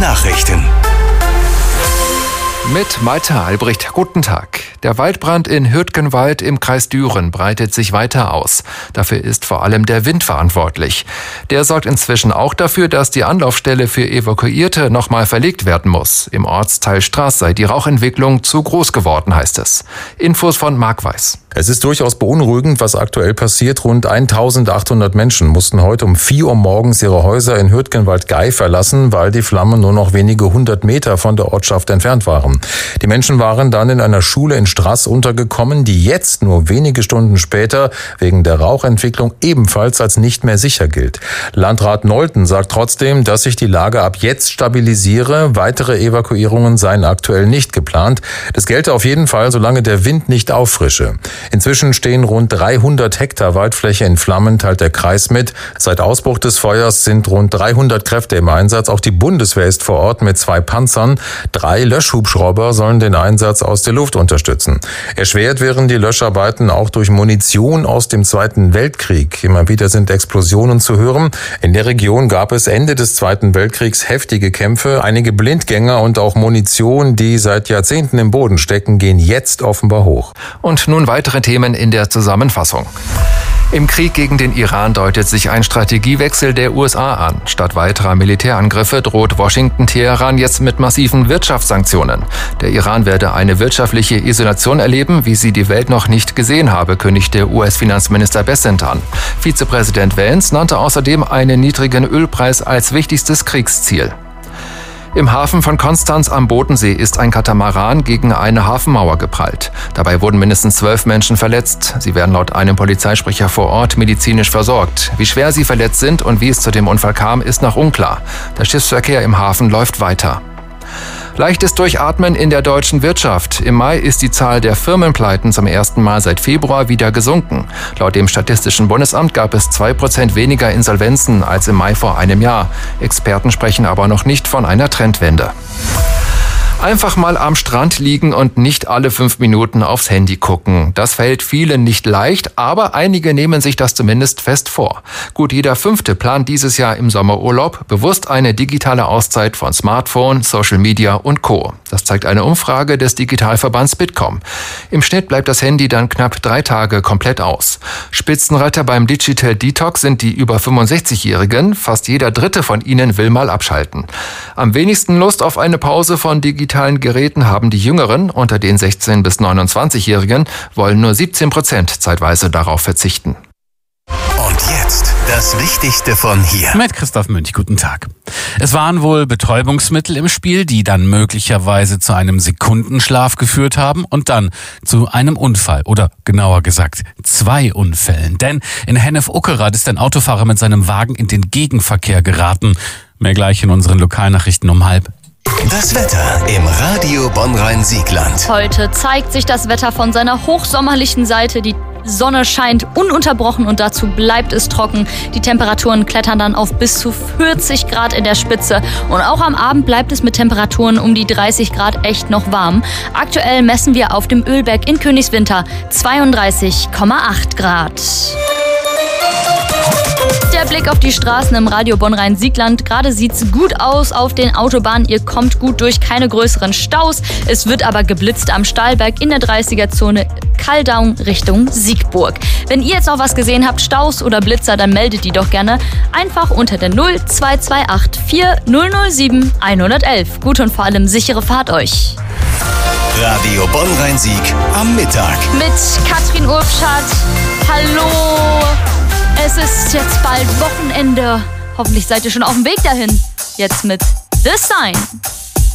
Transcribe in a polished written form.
Nachrichten. Mit Malte Albrecht, guten Tag. Der Waldbrand in Hürtgenwald im Kreis Düren breitet sich weiter aus. Dafür ist vor allem der Wind verantwortlich. Der sorgt inzwischen auch dafür, dass die Anlaufstelle für Evakuierte nochmal verlegt werden muss. Im Ortsteil Straß sei die Rauchentwicklung zu groß geworden, heißt es. Infos von Marc Weiß. Es ist durchaus beunruhigend, was aktuell passiert. Rund 1800 Menschen mussten heute um 4 Uhr morgens ihre Häuser in Hürtgenwald-Gei verlassen, weil die Flammen nur noch wenige 100 Meter von der Ortschaft entfernt waren. Die Menschen waren dann in einer Schule in Straß untergekommen, die jetzt nur wenige Stunden später wegen der Rauchentwicklung ebenfalls als nicht mehr sicher gilt. Landrat Nolten sagt trotzdem, dass sich die Lage ab jetzt stabilisiere. Weitere Evakuierungen seien aktuell nicht geplant. Das gelte auf jeden Fall, solange der Wind nicht auffrische. Inzwischen stehen rund 300 Hektar Waldfläche in Flammen, teilt der Kreis mit. Seit Ausbruch des Feuers sind rund 300 Kräfte im Einsatz. Auch die Bundeswehr ist vor Ort mit 2 Panzern. 3 Löschhubschrauber sollen den Einsatz aus der Luft unterstützen. Erschwert werden die Löscharbeiten auch durch Munition aus dem Zweiten Weltkrieg. Immer wieder sind Explosionen zu hören. In der Region gab es Ende des Zweiten Weltkriegs heftige Kämpfe. Einige Blindgänger und auch Munition, die seit Jahrzehnten im Boden stecken, gehen jetzt offenbar hoch. Und nun weitere Themen in der Zusammenfassung. Im Krieg gegen den Iran deutet sich ein Strategiewechsel der USA an. Statt weiterer Militärangriffe droht Washington Teheran jetzt mit massiven Wirtschaftssanktionen. Der Iran werde eine wirtschaftliche Isolation erleben, wie sie die Welt noch nicht gesehen habe, kündigte US-Finanzminister Bessent an. Vizepräsident Vance nannte außerdem einen niedrigen Ölpreis als wichtigstes Kriegsziel. Im Hafen von Konstanz am Bodensee ist ein Katamaran gegen eine Hafenmauer geprallt. Dabei wurden mindestens 12 Menschen verletzt. Sie werden laut einem Polizeisprecher vor Ort medizinisch versorgt. Wie schwer sie verletzt sind und wie es zu dem Unfall kam, ist noch unklar. Der Schiffsverkehr im Hafen läuft weiter. Leichtes Durchatmen in der deutschen Wirtschaft. Im Mai ist die Zahl der Firmenpleiten zum ersten Mal seit Februar wieder gesunken. Laut dem Statistischen Bundesamt gab es 2% weniger Insolvenzen als im Mai vor einem Jahr. Experten sprechen aber noch nicht von einer Trendwende. Einfach mal am Strand liegen und nicht alle 5 Minuten aufs Handy gucken. Das fällt vielen nicht leicht, aber einige nehmen sich das zumindest fest vor. Gut jeder 5. plant dieses Jahr im Sommerurlaub bewusst eine digitale Auszeit von Smartphone, Social Media und Co. Das zeigt eine Umfrage des Digitalverbands Bitkom. Im Schnitt bleibt das Handy dann knapp 3 Tage komplett aus. Spitzenreiter beim Digital Detox sind die über 65-Jährigen. Fast jeder 3. von ihnen will mal abschalten. Am wenigsten Lust auf eine Pause von digitalen Geräten haben die Jüngeren. Unter den 16- bis 29-Jährigen wollen nur 17% zeitweise darauf verzichten. Und jetzt das Wichtigste von hier. Mit Christoph Münch, guten Tag. Es waren wohl Betäubungsmittel im Spiel, die dann möglicherweise zu einem Sekundenschlaf geführt haben und dann zu einem Unfall oder genauer gesagt 2 Unfällen. Denn in Hennef-Uckerath ist ein Autofahrer mit seinem Wagen in den Gegenverkehr geraten. Mehr gleich in unseren Lokalnachrichten um 12:30. Das Wetter im Radio Bonn-Rhein-Siegland. Heute zeigt sich das Wetter von seiner hochsommerlichen Seite. Die Sonne scheint ununterbrochen und dazu bleibt es trocken. Die Temperaturen klettern dann auf bis zu 40 Grad in der Spitze. Und auch am Abend bleibt es mit Temperaturen um die 30 Grad echt noch warm. Aktuell messen wir auf dem Ölberg in Königswinter 32,8 Grad. Der Blick auf die Straßen im Radio Bonn-Rhein-Siegland. Gerade sieht's gut aus auf den Autobahnen. Ihr kommt gut durch, keine größeren Staus. Es wird aber geblitzt am Stahlberg in der 30er-Zone Kalldaun Richtung Siegburg. Wenn ihr jetzt noch was gesehen habt, Staus oder Blitzer, dann meldet die doch gerne einfach unter der 0228 4007 111. Gute und vor allem sichere Fahrt euch. Radio Bonn-Rhein-Sieg am Mittag. Mit Katrin Urfschat. Hallo. Es ist jetzt bald Wochenende. Hoffentlich seid ihr schon auf dem Weg dahin. Jetzt mit The Sign.